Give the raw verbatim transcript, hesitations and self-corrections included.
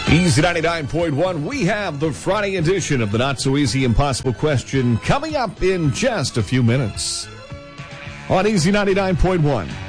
Easy ninety-nine point one, we have the Friday edition of the Not So Easy Impossible Question coming up in just a few minutes on Easy ninety-nine point one.